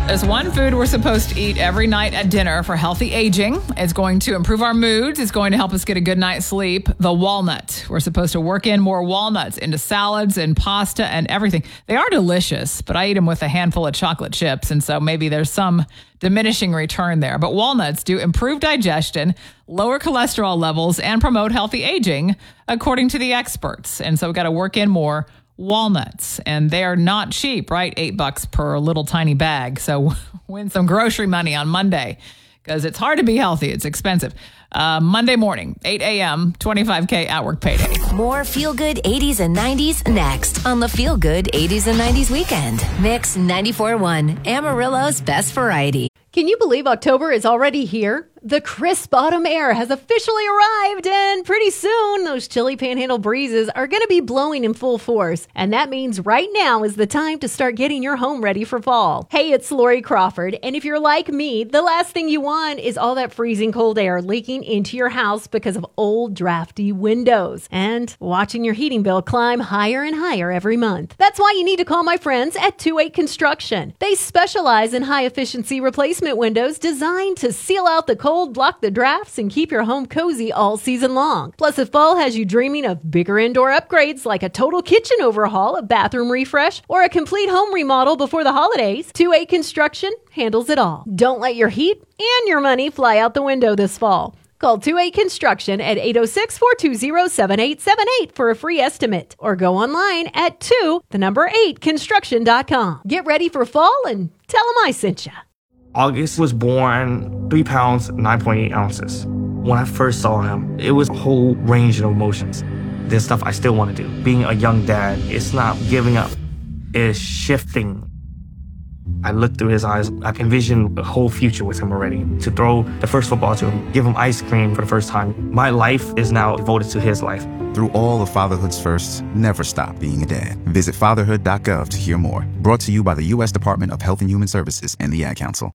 There's one food we're supposed to eat every night at dinner for healthy aging. It's going to improve our moods. It's going to help us get a good night's sleep. The walnut. We're supposed to work in more walnuts into salads and pasta and everything. They are delicious, but I eat them with a handful of chocolate chips, and so maybe there's some diminishing return there. But walnuts do improve digestion, lower cholesterol levels, and promote healthy aging, according to the experts. And so we've got to work in more walnuts, and they're not cheap, right? $8 per little tiny bag. So win some grocery money on Monday, because it's hard to be healthy. It's expensive. Monday morning, 8 a.m., 25K at work payday. More Feel Good 80s and 90s next on the Feel Good 80s and 90s weekend. Mix 94.1, Amarillo's best variety. Can you believe October is already here? The crisp autumn air has officially arrived, and pretty soon those chilly panhandle breezes are going to be blowing in full force. And that means right now is the time to start getting your home ready for fall. Hey, it's Lori Crawford, and if you're like me, the last thing you want is all that freezing cold air leaking into your house because of old drafty windows and watching your heating bill climb higher and higher every month. That's why you need to call my friends at 28 Construction. They specialize in high-efficiency replacement windows designed to seal out the cold, block the drafts, and keep your home cozy all season long. Plus, if fall has you dreaming of bigger indoor upgrades like a total kitchen overhaul, a bathroom refresh, or a complete home remodel before the holidays, 28 Construction handles it all. Don't let your heat and your money fly out the window this fall. Call 28 Construction at 806-420-7878 for a free estimate, or go online at 8construction.com. Get ready for fall and tell them I sent you. August was born 3 pounds, 9.8 ounces. When I first saw him, it was a whole range of emotions. There's stuff I still want to do. Being a young dad, it's not giving up, it's shifting. I looked through his eyes. I envisioned a whole future with him already. To throw the first football to him, give him ice cream for the first time. My life is now devoted to his life. Through all of fatherhood's firsts, never stop being a dad. Visit fatherhood.gov to hear more. Brought to you by the U.S. Department of Health and Human Services and the Ad Council.